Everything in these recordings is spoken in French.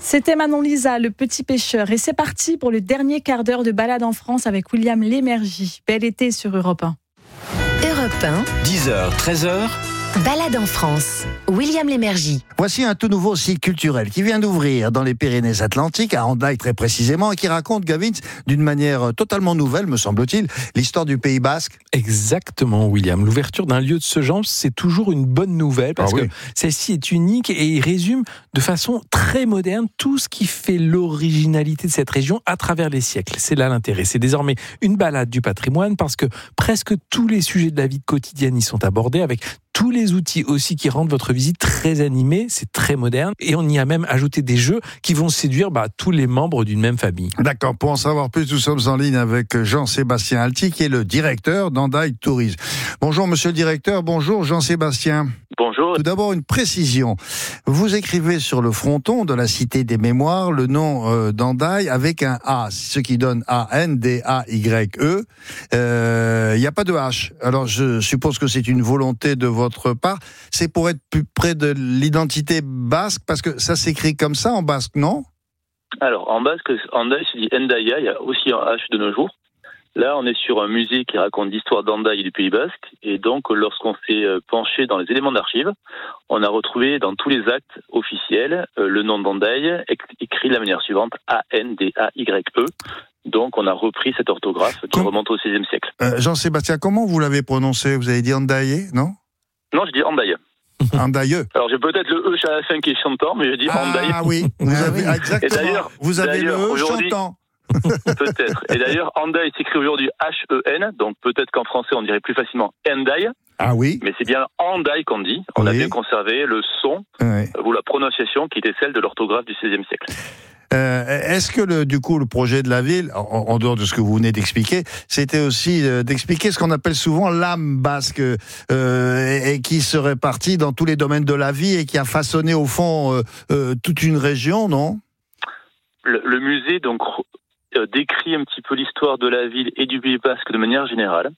C'était Manon Lisa, le petit pêcheur. Et c'est parti pour le dernier quart d'heure de balade en France avec William Lémergie. Bel été sur Europe 1. Europe 1. 10h, 13h. Balade en France. William Lémergie. Voici un tout nouveau site culturel qui vient d'ouvrir dans les Pyrénées-Atlantiques, à Hendaye très précisément, et qui raconte, Gavin, d'une manière totalement nouvelle, me semble-t-il, l'histoire du Pays Basque. Exactement, William. L'ouverture d'un lieu de ce genre, c'est toujours une bonne nouvelle parce que celle-ci est unique et il résume de façon très moderne tout ce qui fait l'originalité de cette région à travers les siècles. C'est là l'intérêt. C'est désormais une balade du patrimoine parce que presque tous les sujets de la vie quotidienne y sont abordés avec tous les outils aussi qui rendent votre visite très animée, c'est très moderne et on y a même ajouté des jeux qui vont séduire tous les membres d'une même famille. D'accord, pour en savoir plus, nous sommes en ligne avec Jean-Sébastien Alty qui est le directeur d'Hendaye Tourisme. Bonjour monsieur le directeur, bonjour Jean-Sébastien. Bonjour. Tout d'abord une précision, vous écrivez sur le fronton de la Cité des Mémoires le nom d'Hendaye avec un A, ce qui donne A-N-D-A-Y-E. Il n'y a pas de H, alors je suppose que c'est une volonté de votre part, c'est pour être plus près de l'identité basque, parce que ça s'écrit comme ça en basque, non ? Alors, en basque, Hendaye se dit Hendaya, il y a aussi un H de nos jours. Là, on est sur un musée qui raconte l'histoire d'Hendaye et du Pays Basque, et donc, lorsqu'on s'est penché dans les éléments d'archives, on a retrouvé dans tous les actes officiels le nom d'Hendaye écrit de la manière suivante, A-N-D-A-Y-E. Donc, on a repris cette orthographe qui remonte au XVIe siècle. Jean-Sébastien, comment vous l'avez prononcé ? Vous avez dit Hendaye, non ? Non, je dis Hendaye. Hendaye. Alors, j'ai peut-être le E à la fin qui est chantant, mais je dis Hendaye. Ah oui, vous avez exactement. Et d'ailleurs, vous avez le E chantant. Peut-être. Et d'ailleurs, Hendaye s'écrit aujourd'hui H-E-N, donc peut-être qu'en français on dirait plus facilement Hendaye. Ah oui. Mais c'est bien Hendaye qu'on dit. On a bien conservé le son ou la prononciation qui était celle de l'orthographe du XVIe siècle. Est-ce que le projet de la ville, en dehors de ce que vous venez d'expliquer, c'était aussi d'expliquer ce qu'on appelle souvent l'âme basque et qui se répartit dans tous les domaines de la vie et qui a façonné au fond toute une région, non ? Le musée donc décrit un petit peu l'histoire de la ville et du Pays Basque de manière générale.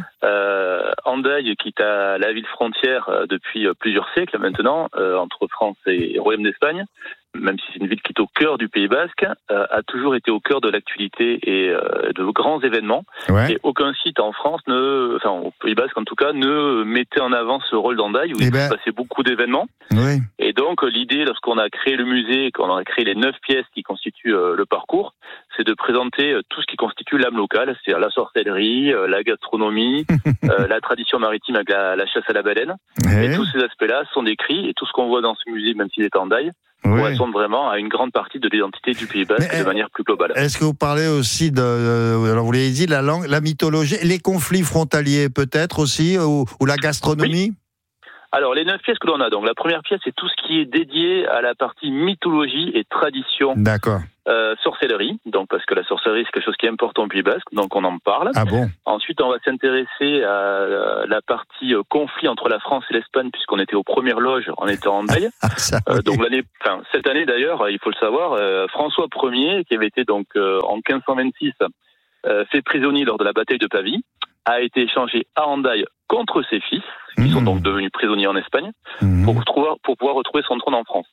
Hendaye, qui est à la ville frontière depuis plusieurs siècles maintenant, entre France et Royaume d'Espagne, même si c'est une ville qui est au cœur du Pays Basque, a toujours été au cœur de l'actualité et de grands événements. Et aucun site en France, au Pays Basque en tout cas, ne mettait en avant ce rôle d'Hendaye, où il se passait beaucoup d'événements. Et donc l'idée, lorsqu'on a créé le musée, qu'on a créé les 9 pièces qui constituent le parcours, c'est de présenter tout ce qui constitue l'âme locale, c'est-à-dire la sorcellerie, la gastronomie, la tradition maritime avec la chasse à la baleine. Et tous ces aspects-là sont décrits, et tout ce qu'on voit dans ce musée, même s'il est en Hendaye, correspondent vraiment à une grande partie de l'identité du Pays Basque de manière plus globale. Est-ce que vous parlez aussi alors vous l'avez dit, la langue, la mythologie, les conflits frontaliers peut-être aussi, ou la gastronomie ? Alors, les 9 pièces que l'on a, donc la première pièce, c'est tout ce qui est dédié à la partie mythologie et tradition. D'accord. Sorcellerie, donc parce que la sorcellerie c'est quelque chose qui est important au Pays Basque, donc on en parle. Ah bon. Ensuite, on va s'intéresser à la partie conflit entre la France et l'Espagne, puisqu'on était aux premières loges, on était en Hendaye. Donc cette année d'ailleurs, il faut le savoir, François Ier, qui avait été donc en 1526 fait prisonnier lors de la bataille de Pavie, a été échangé à Hendaye contre ses fils, qui sont donc devenus prisonniers en Espagne, pour pouvoir retrouver son trône en France.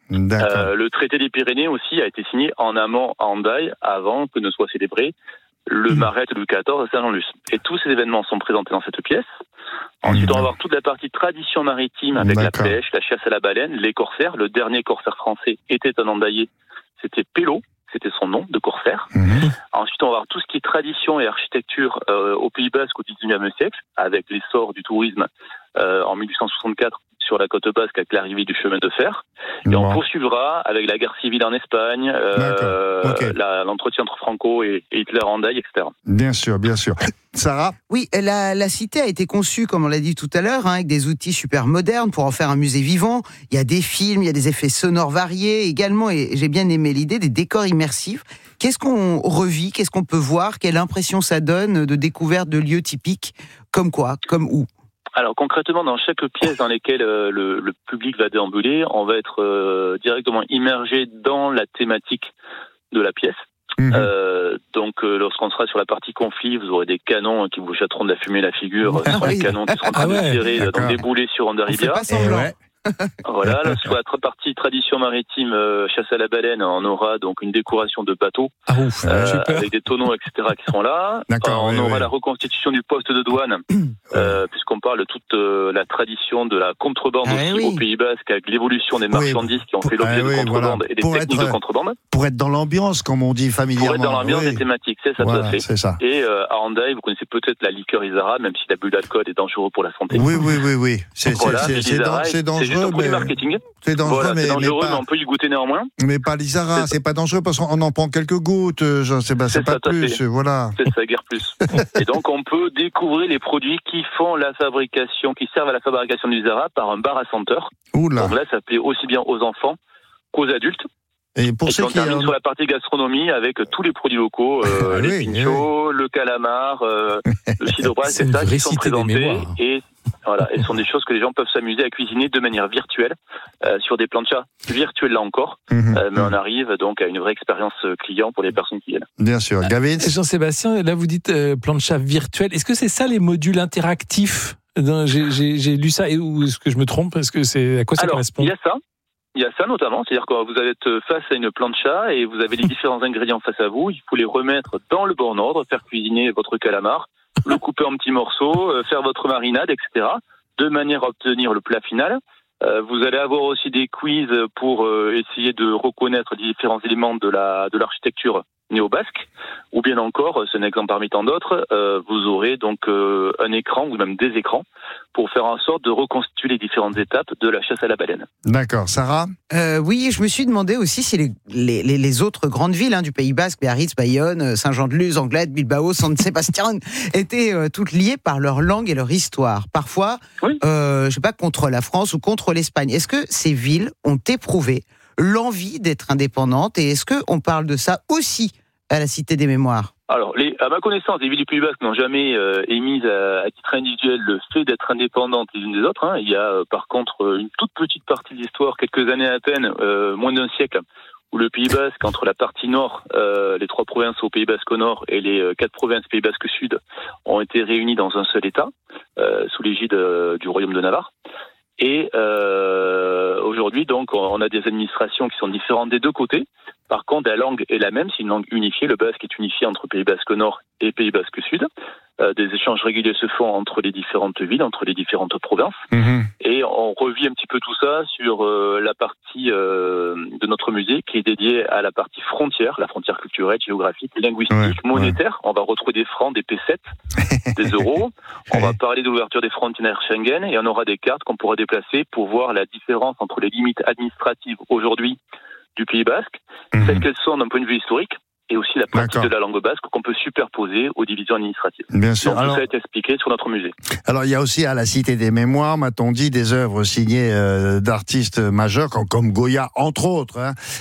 Le traité des Pyrénées aussi a été signé en amont à Hendaye avant que ne soit célébré le Marais de Louis XIV à Saint-Jean-Luz. Et tous ces événements sont présentés dans cette pièce. Ensuite, on va voir toute la partie tradition maritime avec la pêche, la chasse à la baleine, les corsaires. Le dernier corsaire français était un Hendaillais, c'était Pello. C'était son nom de corsaire. Ensuite, on va voir tout ce qui est tradition et architecture au Pays Basque au XIXe siècle, avec l'essor du tourisme en 1864 sur la côte basque avec l'arrivée du chemin de fer. Et on poursuivra avec la guerre civile en Espagne, l'entretien entre Franco et Hitler en Hendaye, etc. Bien sûr, bien sûr. Sarah ? Oui, la cité a été conçue, comme on l'a dit tout à l'heure, avec des outils super modernes pour en faire un musée vivant. Il y a des films, il y a des effets sonores variés également, et j'ai bien aimé l'idée des décors immersifs. Qu'est-ce qu'on revit ? Qu'est-ce qu'on peut voir ? Quelle impression ça donne de découverte de lieux typiques ? Comme quoi ? Comme où ? Alors concrètement, dans chaque pièce dans laquelle le public va déambuler, on va être directement immergé dans la thématique de la pièce. Donc lorsqu'on sera sur la partie conflit, vous aurez des canons qui vous jetteront de la fumée à la figure. Ce sont les canons qui seront en train de tirer, donc débouler sur Hondarribia. Voilà, là, sur la partie tradition maritime, chasse à la baleine, on aura donc une décoration de bateaux avec des tonneaux, etc. qui seront là. On aura la reconstitution du poste de douane, puisqu'on parle de toute la tradition de la contrebande au Pays Basque, avec l'évolution des marchandises qui ont fait l'objet de contrebande et des techniques de contrebande. Pour être dans l'ambiance, comme on dit familièrement. Pour être dans l'ambiance des thématiques, c'est ça, tout à fait. C'est ça. Et à Hendaye, vous connaissez peut-être la liqueur Isara, même si l'abus d'alcool est dangereux pour la santé. Oui. C'est dangereux. C'est un produit marketing. C'est dangereux, mais on peut y goûter néanmoins. Mais pas l'Isara, c'est pas dangereux parce qu'on en prend quelques gouttes. C'est pas plus, voilà. C'est ça, guère plus. Et donc on peut découvrir les produits qui font la fabrication, qui servent à la fabrication du Isara par un bar à senteur. Oula. Donc là, ça plaît aussi bien aux enfants qu'aux adultes. Et on termine sur la partie gastronomie avec tous les produits locaux, les pinchos, le calamar, le cidre, c'est ça qui sont présentés. Et voilà, et ce sont des choses que les gens peuvent s'amuser à cuisiner de manière virtuelle, sur des planchas virtuels là encore. Mais on arrive donc à une vraie expérience client pour les personnes qui viennent. Bien sûr. Gavin. Jean-Sébastien, là vous dites plancha virtuel. Est-ce que c'est ça les modules interactifs ? J'ai lu ça, ou est-ce que je me trompe ? Est-ce que c'est à quoi ça correspond ? Il y a ça notamment, c'est-à-dire que vous êtes face à une plancha et vous avez les différents ingrédients face à vous. Il faut les remettre dans le bon ordre, faire cuisiner votre calamar, le couper en petits morceaux, faire votre marinade, etc. de manière à obtenir le plat final. Vous allez avoir aussi des quiz pour essayer de reconnaître les différents éléments de l'architecture néo-basque, ou bien encore, c'est un exemple parmi tant d'autres, vous aurez donc un écran ou même des écrans pour faire en sorte de reconstituer les différentes étapes de la chasse à la baleine. D'accord. Sarah ? Oui, je me suis demandé aussi si les autres grandes villes du Pays Basque, Biarritz, Bayonne, Saint-Jean-de-Luz, Anglette, Bilbao, San Sebastián, étaient toutes liées par leur langue et leur histoire. Parfois, je sais pas, contre la France ou contre l'Espagne. Est-ce que ces villes ont éprouvé l'envie d'être indépendantes et est-ce qu'on parle de ça aussi à la Cité des Mémoires ? Alors, à ma connaissance, les villes du Pays Basque n'ont jamais émis à titre individuel le fait d'être indépendantes les unes des autres. Il y a par contre une toute petite partie de l'histoire, quelques années à peine, moins d'un siècle, où le Pays Basque, entre la partie nord, les 3 provinces au Pays Basque au nord et les 4 provinces Pays Basque sud, ont été réunies dans un seul État, sous l'égide du Royaume de Navarre. Et aujourd'hui, donc, on a des administrations qui sont différentes des deux côtés. Par contre, la langue est la même, c'est une langue unifiée. Le basque est unifié entre Pays Basque Nord et Pays Basque Sud. Des échanges réguliers se font entre les différentes villes, entre les différentes provinces. Et on revit un petit peu tout ça sur la partie de notre musée qui est dédiée à la partie frontière, la frontière culturelle, géographique, linguistique, monétaire. On va retrouver des francs, des P7, des euros. On va parler de l'ouverture des frontières Schengen et on aura des cartes qu'on pourra déplacer pour voir la différence entre les limites administratives aujourd'hui du Pays Basque, celles qu'elles sont d'un point de vue historique, et aussi la pratique de la langue basque qu'on peut superposer aux divisions administratives. Bien sûr. Donc, tout ça a été expliqué sur notre musée. Alors, il y a aussi à la Cité des Mémoires, m'a-t-on dit, des œuvres signées d'artistes majeurs, comme Goya, entre autres.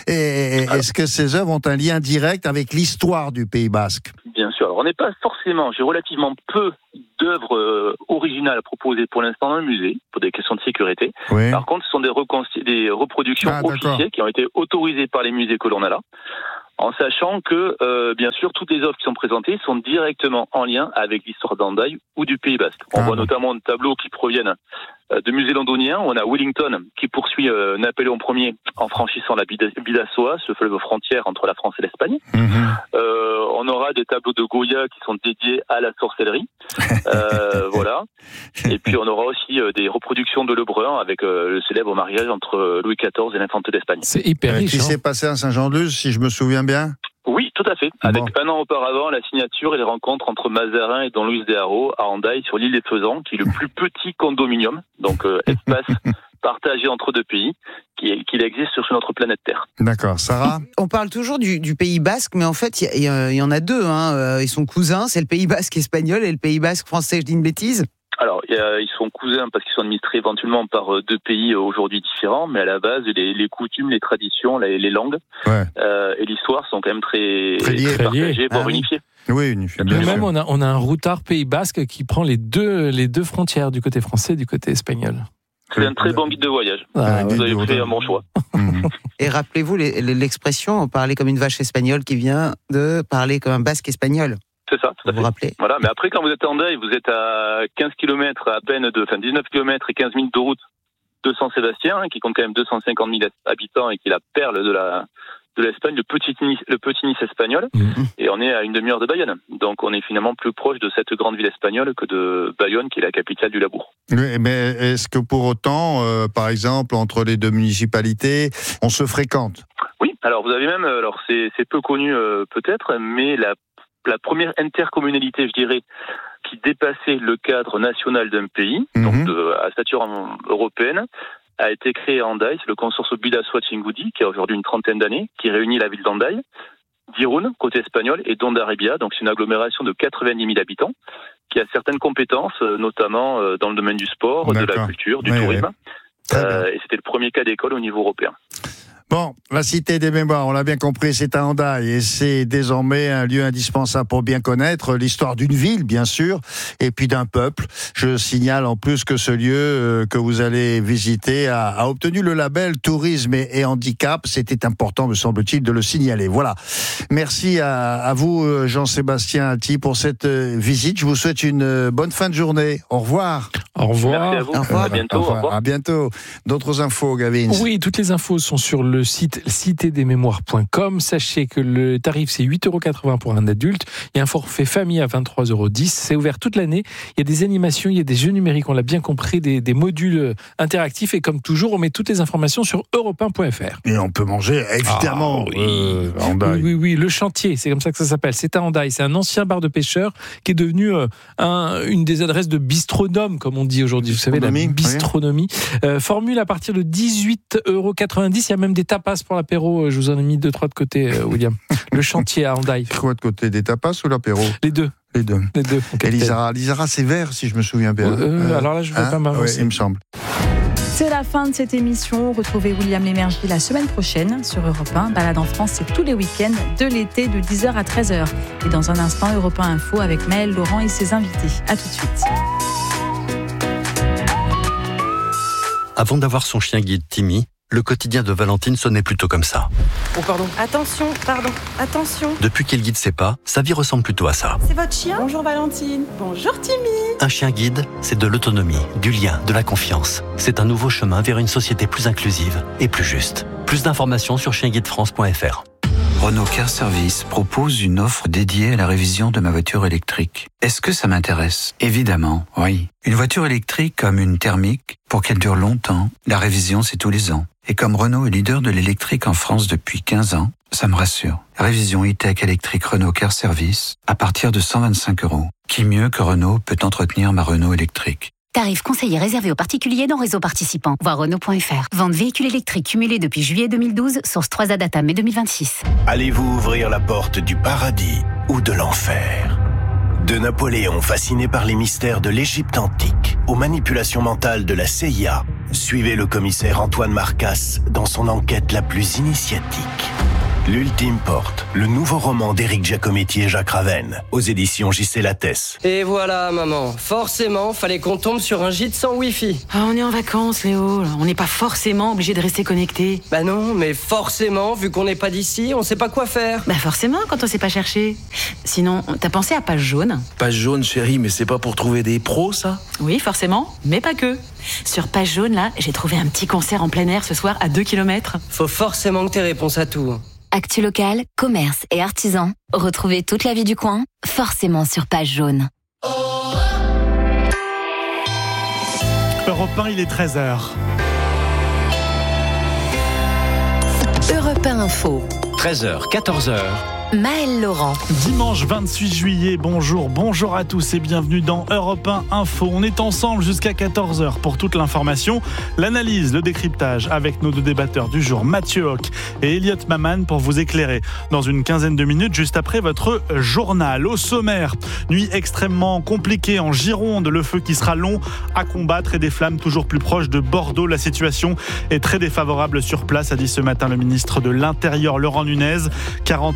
Est-ce que ces œuvres ont un lien direct avec l'histoire du Pays Basque ? Bien sûr. Alors, on n'est pas forcément, j'ai relativement peu d'œuvres originales proposées pour l'instant dans le musée, pour des questions de sécurité. Oui. Par contre, ce sont des reproductions officielles qui ont été autorisées par les musées que l'on a là, en sachant que, bien sûr, toutes les œuvres qui sont présentées sont directement en lien avec l'histoire d'Hendaye ou du Pays Basque. On voit notamment des tableaux qui proviennent de musées londoniens. On a Wellington qui poursuit Napoléon Ier en franchissant la Bidassoa, ce fleuve frontière entre la France et l'Espagne. On aura des tableaux de Goya qui sont dédiés à la sorcellerie. Voilà. Et puis on aura aussi des reproductions de Lebrun avec le célèbre mariage entre Louis XIV et l'infante d'Espagne. C'est hyper riche. Qui s'est passé à Saint-Jean-de-Luz, si je me souviens bien ? Oui, tout à fait. Avec un an auparavant, la signature et les rencontres entre Mazarin et Don Luis de Haro à Hendaye sur l'île des Faisans, qui est le plus petit condominium, donc espace partagé entre deux pays, qu'il existe sur notre planète Terre. D'accord. Sarah ? On parle toujours du Pays Basque, mais en fait, il y en a deux. Ils sont cousins, c'est le Pays Basque espagnol et le Pays Basque français, je dis une bêtise ? Alors, ils sont cousins parce qu'ils sont administrés éventuellement par deux pays aujourd'hui différents, mais à la base, les coutumes, les traditions, les langues et l'histoire sont quand même très partagées, voire unifiées. Oui, unifiées. Même, on a un routard Pays Basque qui prend les deux frontières, du côté français et du côté espagnol. C'est un très bon guide de voyage. Vous avez fait un bon choix. Et rappelez-vous l'expression « parler comme une vache espagnole » qui vient de parler comme un basque espagnol. C'est ça, tout à fait. Vous vous rappelez ? Voilà, mais après, quand vous êtes à Hendaye, vous êtes à 15 km à peine 19 km et 15 minutes de route de San Sébastien, qui compte quand même 250 000 habitants et qui est la perle de l'Espagne, le petit Nice espagnol, et on est à une demi-heure de Bayonne. Donc on est finalement plus proche de cette grande ville espagnole que de Bayonne, qui est la capitale du labour. Oui, mais est-ce que pour autant, par exemple, entre les deux municipalités, on se fréquente ? Oui, alors vous avez même, c'est peu connu peut-être, mais la première intercommunalité, je dirais, qui dépassait le cadre national d'un pays, donc à stature européenne, a été créé à Hendaye. C'est le consortium Bidasoa-Txingudi, qui a aujourd'hui une trentaine d'années, qui réunit la ville d'Hendaye, d'Irún, côté espagnol, et d'Hondarribia. Donc c'est une agglomération de 90 000 habitants, qui a certaines compétences, notamment dans le domaine du sport, de la culture, du tourisme. Et c'était le premier cas d'école au niveau européen. Bon, la Cité des Mémoires, on l'a bien compris, c'est à Hendaye et c'est désormais un lieu indispensable pour bien connaître l'histoire d'une ville, bien sûr, et puis d'un peuple. Je signale en plus que ce lieu que vous allez visiter a obtenu le label Tourisme et Handicap. C'était important, me semble-t-il, de le signaler. Voilà. Merci à vous, Jean-Sébastien Alty, pour cette visite. Je vous souhaite une bonne fin de journée. Au revoir. Au revoir. Merci à vous. Au revoir. À bientôt. Au revoir. À bientôt. D'autres infos, Gavin? Oui, toutes les infos sont sur le site citedesmémoires.com. Sachez que le tarif, c'est 8,80 € pour un adulte. Il y a un forfait famille à 23,10 €. C'est ouvert toute l'année. Il y a des animations, il y a des jeux numériques, on l'a bien compris, des modules interactifs. Et comme toujours, on met toutes les informations sur europe1.fr. Et on peut manger, évidemment, à Hendaye. Oui, le chantier, c'est comme ça que ça s'appelle. C'est à Hendaye. C'est un ancien bar de pêcheurs qui est devenu une des adresses de bistronomes, comme on dit aujourd'hui. Vous savez, la bistronomie. Formule à partir de 18,90 €. Il y a même des tapas pour l'apéro. Je vous en ai mis 2-3 de côté, William. Le chantier à Hendaye. Quoi de côté, des tapas ou l'apéro? Les deux. Les deux. Okay. Et Lizara, c'est vert, si je me souviens bien. Alors là, je ne vais pas m'avancer. Oui, il me semble. C'est la fin de cette émission. Retrouvez William Lémergie la semaine prochaine sur Europe 1. Balade en France, c'est tous les week-ends de l'été de 10h à 13h. Et dans un instant, Europe 1 Info avec Maëlle Laurent et ses invités. À tout de suite. Avant d'avoir son chien guide Timmy, le quotidien de Valentine sonnait plutôt comme ça. Oh pardon. Attention. Depuis qu'il guide ses pas, sa vie ressemble plutôt à ça. C'est votre chien? Bonjour Valentine. Bonjour Timmy. Un chien guide, c'est de l'autonomie, du lien, de la confiance. C'est un nouveau chemin vers une société plus inclusive et plus juste. Plus d'informations sur chienguidefrance.fr. Renault Car Service propose une offre dédiée à la révision de ma voiture électrique. Est-ce que ça m'intéresse? Évidemment, oui. Une voiture électrique comme une thermique, pour qu'elle dure longtemps, la révision c'est tous les ans. Et comme Renault est leader de l'électrique en France depuis 15 ans, ça me rassure. Révision e-tech électrique Renault Car Service à partir de 125 €. Qui mieux que Renault peut entretenir ma Renault électrique? Tarif conseillé réservé aux particuliers dans réseau participant. Voir Renault.fr. Vente véhicule électrique cumulé depuis juillet 2012, source 3A data mai 2026. Allez-vous ouvrir la porte du paradis ou de l'enfer? De Napoléon fasciné par les mystères de l'Égypte antique aux manipulations mentales de la CIA, suivez le commissaire Antoine Marcasse dans son enquête la plus initiatique. L'Ultime Porte, le nouveau roman d'Éric Giacometti et Jacques Ravenne, aux éditions J.C. Lattès. Et voilà, maman. Forcément, fallait qu'on tombe sur un gîte sans Wi-Fi. Ah, on est en vacances, Léo. On n'est pas forcément obligé de rester connecté. Bah non, mais forcément, vu qu'on n'est pas d'ici, on sait pas quoi faire. Bah forcément, quand on sait pas chercher. Sinon, t'as pensé à Page Jaune? Page Jaune, chérie, mais c'est pas pour trouver des pros, ça? Oui, forcément, mais pas que. Sur Page Jaune, là, j'ai trouvé un petit concert en plein air ce soir à 2 km. Faut forcément que t'aies réponse à tout. Actu local, commerce et artisans. Retrouvez toute la vie du coin, forcément sur Page Jaune. Europe 1, il est 13h. Europe 1 Info. 13h, 14h. Maëlle Laurent. Dimanche 28 juillet, bonjour à tous et bienvenue dans Europe 1 Info. On est ensemble jusqu'à 14h pour toute l'information, l'analyse, le décryptage avec nos deux débatteurs du jour, Mathieu Hoc et Elliot Maman, pour vous éclairer dans une quinzaine de minutes juste après votre journal. Au sommaire, nuit extrêmement compliquée en Gironde, le feu qui sera long à combattre et des flammes toujours plus proches de Bordeaux. La situation est très défavorable sur place, a dit ce matin le ministre de l'Intérieur Laurent Nunez. 42 000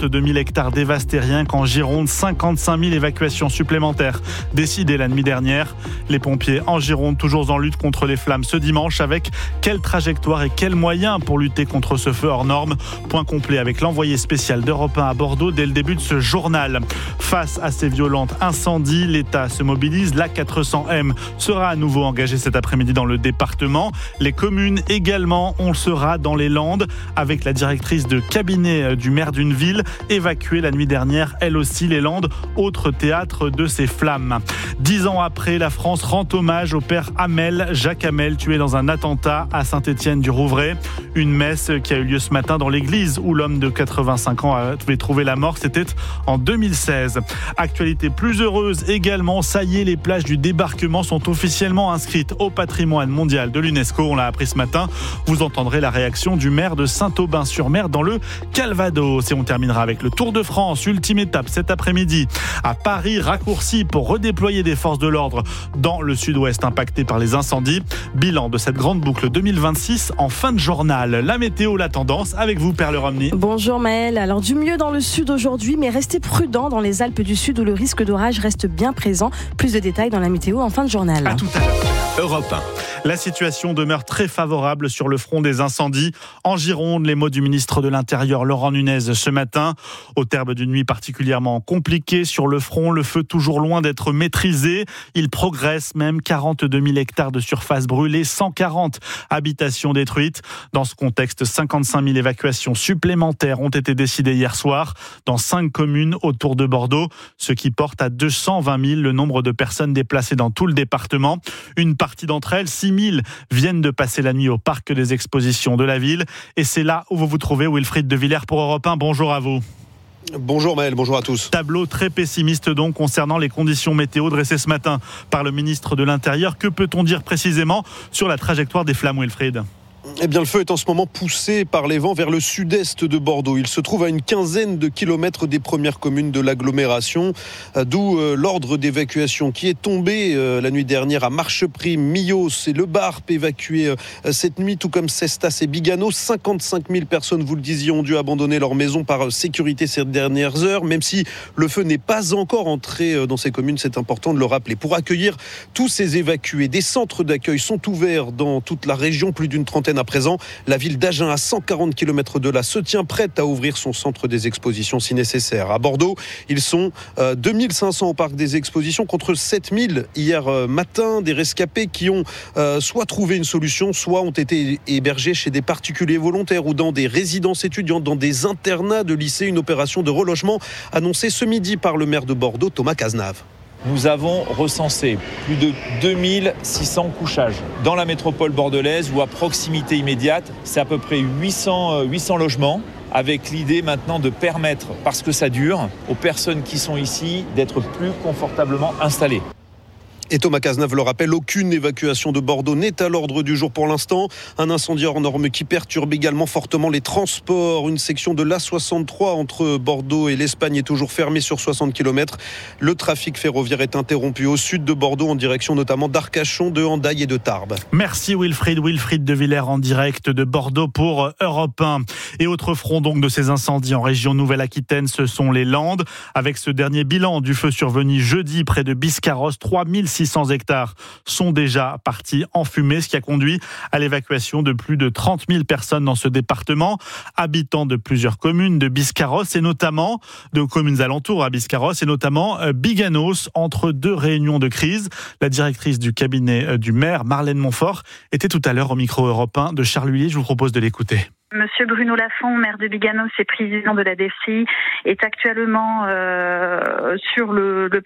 hectares dévastés rien qu'en Gironde. 55 000 évacuations supplémentaires décidées la nuit dernière. Les pompiers en Gironde, toujours en lutte contre les flammes ce dimanche. Avec quelle trajectoire et quels moyens pour lutter contre ce feu hors norme? Point complet avec l'envoyé spécial d'Europe 1 à Bordeaux dès le début de ce journal. Face à ces violentes incendies, l'État se mobilise. L'A400M sera à nouveau engagé cet après-midi dans le département. Les communes également, on le sera dans les Landes, avec la directrice de cabinet du maire d'une ville, évacuée la nuit dernière, elle aussi, les Landes, autre théâtre de ces flammes. 10 ans après, la France rend hommage au père Hamel, Jacques Hamel, tué dans un attentat à Saint-Étienne-du-Rouvray. Une messe qui a eu lieu ce matin dans l'église où l'homme de 85 ans avait trouvé la mort. C'était en 2016. Actualité plus heureuse également, ça y est, les plages du débarquement sont officiellement inscrites au patrimoine mondial de l'UNESCO. On l'a appris ce matin. Vous entendrez la réaction du maire de Saint-Aubin-sur-Mer dans le Calvados. Et on terminera avec le Tour de France, ultime étape cet après-midi à Paris, raccourci pour redéployer des forces de l'ordre dans le sud-ouest impacté par les incendies. Bilan de cette grande boucle 2026 en fin de journal. La météo, la tendance, avec vous, Perle Romney. Bonjour Maël. Alors du mieux dans le sud aujourd'hui, mais restez prudents dans les Alpes du Sud où le risque d'orage reste bien présent. Plus de détails dans la météo en fin de journal. À tout à l'heure. Europe 1. La situation demeure très favorable sur le front des incendies. En Gironde, les mots du ministre de l'Intérieur, Laurent Nunez, ce matin. Au terme d'une nuit particulièrement compliquée sur le front, le feu toujours loin d'être maîtrisé. Il progresse même, 42 000 hectares de surface brûlée, 140 habitations détruites. Dans ce contexte, 55 000 évacuations supplémentaires ont été décidées hier soir dans 5 communes autour de Bordeaux, ce qui porte à 220 000 le nombre de personnes déplacées dans tout le département. Une partie d'entre elles, 6 000, viennent de passer la nuit au parc des expositions de la ville. Et c'est là où vous vous trouvez, Wilfried de Villers pour Europe 1. Bonjour à vous. Bonjour Maël, bonjour à tous. Tableau très pessimiste donc concernant les conditions météo dressées ce matin par le ministre de l'Intérieur. Que peut-on dire précisément sur la trajectoire des flammes, Wilfried ? Eh bien, le feu est en ce moment poussé par les vents vers le sud-est de Bordeaux. Il se trouve à une quinzaine de kilomètres des premières communes de l'agglomération, d'où l'ordre d'évacuation qui est tombé la nuit dernière à Marcheprime, Millos et Le Barp, évacués cette nuit, tout comme Cestas et Biganos. 55 000 personnes, vous le disiez, ont dû abandonner leur maison par sécurité ces dernières heures, même si le feu n'est pas encore entré dans ces communes, c'est important de le rappeler. Pour accueillir tous ces évacués, des centres d'accueil sont ouverts dans toute la région, plus d'une trentaine à présent. La ville d'Agen, à 140 km de là, se tient prête à ouvrir son centre des expositions si nécessaire. À Bordeaux, ils sont 2500 au parc des expositions contre 7000 hier matin. Des rescapés qui ont soit trouvé une solution, soit ont été hébergés chez des particuliers volontaires ou dans des résidences étudiantes, dans des internats de lycée. Une opération de relogement annoncée ce midi par le maire de Bordeaux, Thomas Cazenave. Nous avons recensé plus de 2600 couchages dans la métropole bordelaise ou à proximité immédiate. C'est à peu près 800 logements, avec l'idée maintenant de permettre, parce que ça dure, aux personnes qui sont ici d'être plus confortablement installées. Et Thomas Cazenave le rappelle, aucune évacuation de Bordeaux n'est à l'ordre du jour pour l'instant. Un incendie hors norme qui perturbe également fortement les transports. Une section de l'A63 entre Bordeaux et l'Espagne est toujours fermée sur 60 km. Le trafic ferroviaire est interrompu au sud de Bordeaux en direction notamment d'Arcachon, de Hendaye et de Tarbes. Merci Wilfried de Villers en direct de Bordeaux pour Europe 1. Et autre front donc de ces incendies en région Nouvelle-Aquitaine, ce sont les Landes. Avec ce dernier bilan du feu survenu jeudi près de Biscarrosse, 3600 hectares sont déjà partis en fumée, ce qui a conduit à l'évacuation de plus de 30 000 personnes dans ce département. Habitants de plusieurs communes de Biscarrosse et notamment de communes alentours à Biscarrosse et notamment Biganos, entre deux réunions de crise. La directrice du cabinet du maire, Marlène Montfort, était tout à l'heure au micro Europe 1 de Charles Huillier. Je vous propose de l'écouter. Monsieur Bruno Lafont, maire de Biganos et président de la DCI, est actuellement sur le